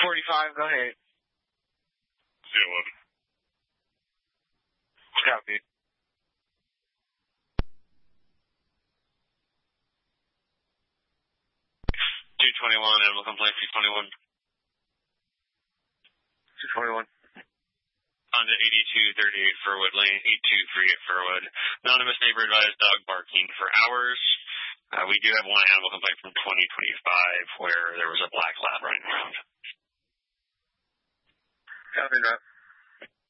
245, go ahead. C11. Copy. 221, animal complaint 221. 221. On to 8238 Furwood Lane, 8238 Furwood. Anonymous neighbor advised dog barking for hours. We do have one animal complaint from 2025 where there was a black lab running around. Copy that.